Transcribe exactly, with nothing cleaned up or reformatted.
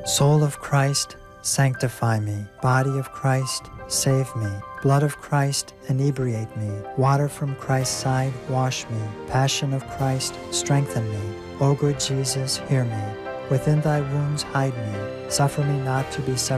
Soul of Christ, sanctify me. Body of Christ, save me. Blood of Christ, inebriate me. Water from Christ's side, wash me. Passion of Christ, strengthen me. O good Jesus, hear me. Within thy wounds hide me. Suffer me not to be separated